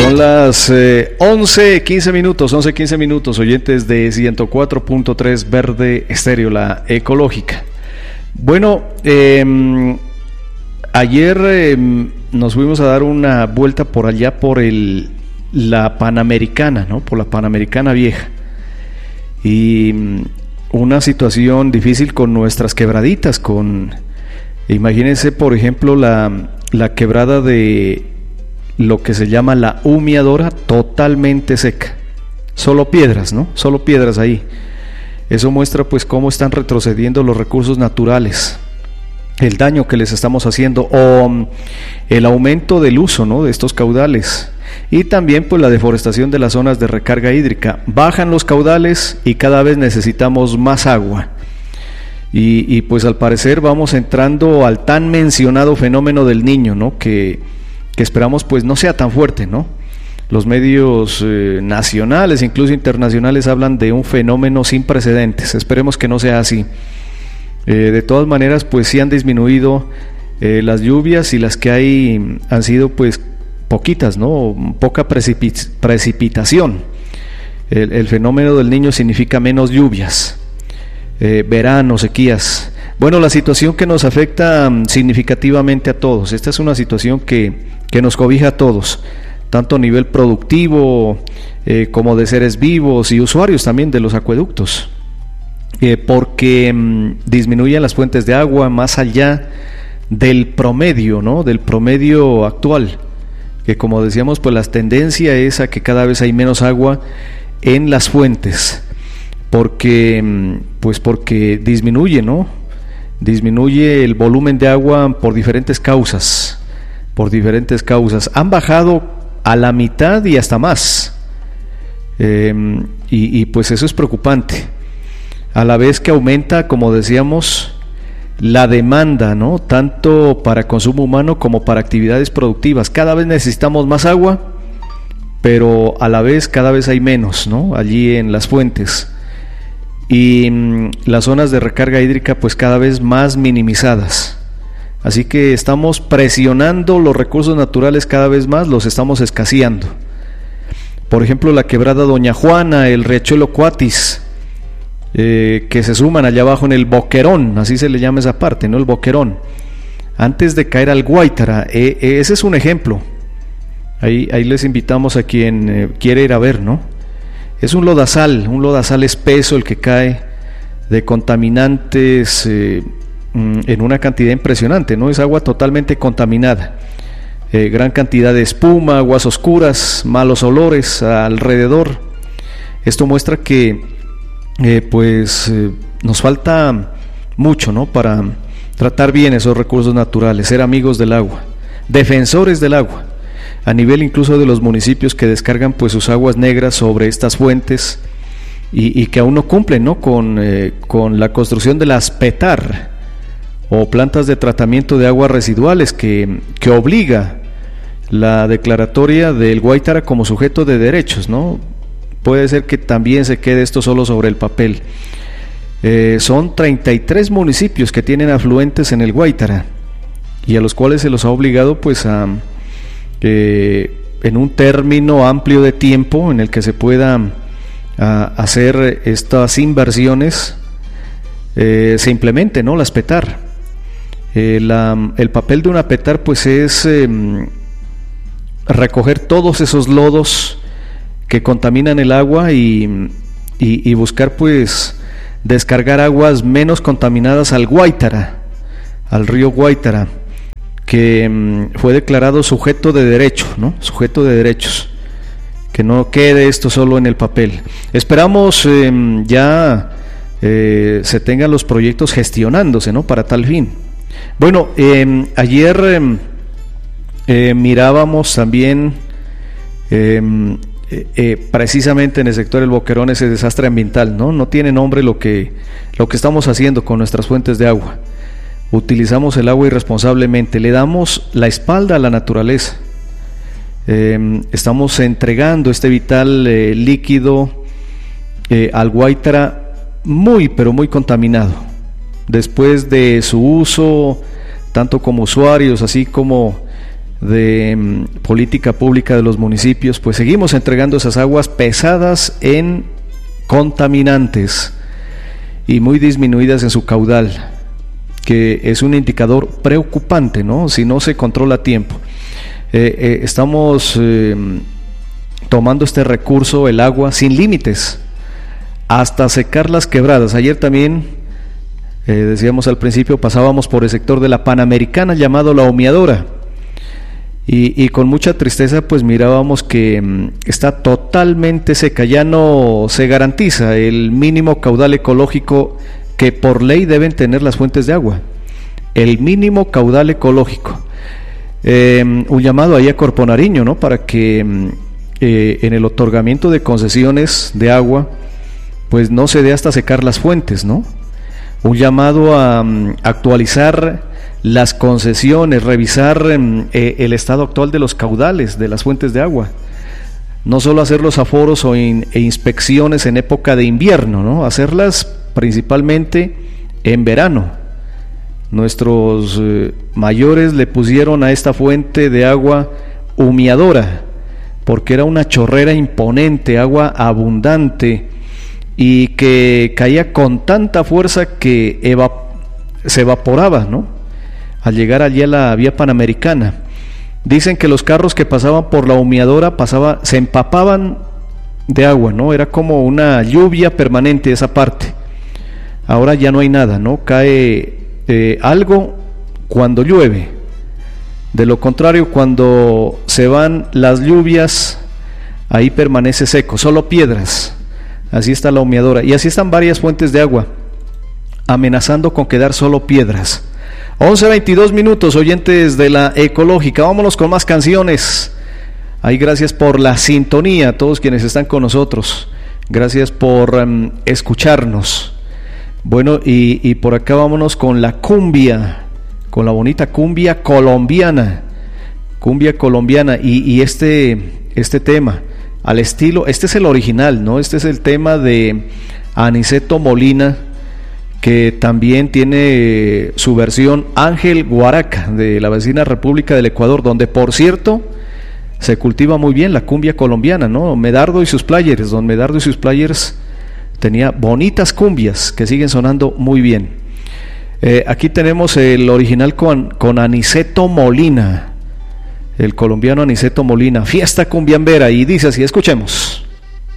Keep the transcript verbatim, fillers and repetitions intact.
Son las eh, once quince minutos, once quince minutos, oyentes de ciento cuatro punto tres Verde Estéreo, la ecológica. Bueno, eh, ayer eh, nos fuimos a dar una vuelta por allá por el la Panamericana, ¿no? Por la Panamericana Vieja. Y una situación difícil con nuestras quebraditas, con, imagínense por ejemplo la, la quebrada de lo que se llama la Humeadora, totalmente seca, solo piedras, ¿no? Solo piedras ahí. Eso muestra pues cómo están retrocediendo los recursos naturales, el daño que les estamos haciendo, o el aumento del uso, ¿no? De estos caudales. Y también pues la deforestación de las zonas de recarga hídrica. Bajan los caudales y cada vez necesitamos más agua. Y, y pues al parecer vamos entrando al tan mencionado fenómeno del Niño, ¿no? Que, que esperamos pues no sea tan fuerte, ¿no? Los medios eh, nacionales, incluso internacionales, hablan de un fenómeno sin precedentes. Esperemos que no sea así. Eh, de todas maneras pues sí han disminuido eh, las lluvias, y las que hay han sido pues poquitas, ¿no? Poca precipit- precipitación. El, el fenómeno del Niño significa menos lluvias, eh, verano, sequías. Bueno, la situación que nos afecta um, significativamente a todos. Esta es una situación que, que nos cobija a todos, tanto a nivel productivo eh, como de seres vivos y usuarios también de los acueductos, eh, porque um, disminuyen las fuentes de agua más allá del promedio, ¿no? Del promedio actual. Que como decíamos, pues la tendencia es a que cada vez hay menos agua en las fuentes, porque pues porque disminuye, ¿no? Disminuye el volumen de agua por diferentes causas, por diferentes causas. Han bajado a la mitad y hasta más, eh, y, y pues eso es preocupante. A la vez que aumenta, como decíamos, la demanda, ¿no? Tanto para consumo humano como para actividades productivas. Cada vez necesitamos más agua, pero a la vez cada vez hay menos, ¿no? Allí en las fuentes. Y mmm, las zonas de recarga hídrica pues cada vez más minimizadas. Así que estamos presionando los recursos naturales cada vez más, los estamos escaseando. Por ejemplo, la quebrada Doña Juana, el riachuelo Cuatis, Eh, que se suman allá abajo en el Boquerón, así se le llama esa parte, ¿no? El Boquerón, antes de caer al Guaitara. Eh, eh, ese es un ejemplo. Ahí, ahí les invitamos a quien eh, quiere ir a ver, ¿no? Es un lodazal, un lodazal espeso el que cae, de contaminantes eh, en una cantidad impresionante, ¿no? Es agua totalmente contaminada, eh, gran cantidad de espuma, aguas oscuras, malos olores alrededor. Esto muestra que Eh, pues eh, nos falta mucho, ¿no? Para tratar bien esos recursos naturales, ser amigos del agua, defensores del agua, a nivel incluso de los municipios que descargan pues sus aguas negras sobre estas fuentes, y, y que aún no cumplen, ¿no? Con, eh, con la construcción de las PETAR, o plantas de tratamiento de aguas residuales, que, que obliga la declaratoria del Guaitara como sujeto de derechos, ¿no? Puede ser que también se quede esto solo sobre el papel. Eh, son treinta y tres municipios que tienen afluentes en el Guaitara, y a los cuales se los ha obligado pues a eh, en un término amplio de tiempo en el que se pueda a, hacer estas inversiones, eh, se implementen, ¿no? Las PETAR. Eh, la, el papel de una PETAR pues es eh, recoger todos esos lodos que contaminan el agua, y, y, y buscar pues descargar aguas menos contaminadas al Guaitara, al río Guaitara, que mm, fue declarado sujeto de derecho, ¿no? Sujeto de derechos, que no quede esto solo en el papel. Esperamos eh, ya eh, se tengan los proyectos gestionándose, ¿no? Para tal fin. Bueno, eh, ayer eh, eh, mirábamos también eh, Eh, eh, precisamente en el sector del Boquerón ese desastre ambiental, ¿no? No tiene nombre lo que, lo que estamos haciendo con nuestras fuentes de agua. Utilizamos el agua irresponsablemente, le damos la espalda a la naturaleza. Eh, estamos entregando este vital eh, líquido eh, al Guaitara muy pero muy contaminado, después de su uso tanto como usuarios así como de um, política pública de los municipios, pues seguimos entregando esas aguas pesadas en contaminantes y muy disminuidas en su caudal, que es un indicador preocupante, ¿no? Si no se controla a tiempo. Eh, eh, estamos eh, tomando este recurso, el agua, sin límites, hasta secar las quebradas. Ayer también, eh, decíamos al principio, pasábamos por el sector de la Panamericana, llamado La Humeadora, y, y con mucha tristeza pues mirábamos que mm, está totalmente seca. Ya no se garantiza el mínimo caudal ecológico que por ley deben tener las fuentes de agua, el mínimo caudal ecológico. Eh, un llamado ahí a Corpo Nariño, ¿no? Para que eh, en el otorgamiento de concesiones de agua pues no se dé hasta secar las fuentes, ¿no? Un llamado a um, actualizar las concesiones, revisar um, eh, el estado actual de los caudales de las fuentes de agua, no solo hacer los aforos o in, e inspecciones en época de invierno, ¿no? Hacerlas principalmente en verano. Nuestros eh, mayores le pusieron a esta fuente de agua humeadora, porque era una chorrera imponente, agua abundante, y que caía con tanta fuerza que eva se evaporaba, ¿no? Al llegar allí a la vía Panamericana. Dicen que los carros que pasaban por la humeadora pasaba, se empapaban de agua, ¿no? Era como una lluvia permanente esa parte. Ahora ya no hay nada, ¿no? Cae eh, algo cuando llueve. De lo contrario, cuando se van las lluvias, ahí permanece seco, solo piedras. Así está la humeadora. Y así están varias fuentes de agua, amenazando con quedar solo piedras. once veintidós minutos, oyentes de la Ecológica. Vámonos con más canciones. Ahí gracias por la sintonía, a todos quienes están con nosotros. Gracias por um, escucharnos. Bueno, y, y por acá vámonos con la cumbia, con la bonita cumbia colombiana. Cumbia colombiana. Y, y este, este tema, al estilo, este es el original, ¿no? Este es el tema de Aniceto Molina, que también tiene su versión Ángel Guaraca, de la vecina República del Ecuador, donde por cierto se cultiva muy bien la cumbia colombiana, ¿no? Medardo y sus players, don Medardo y sus players tenía bonitas cumbias que siguen sonando muy bien. Eh, aquí tenemos el original con, con Aniceto Molina, el colombiano Aniceto Molina, Fiesta Cumbiambera, y dice así, escuchemos.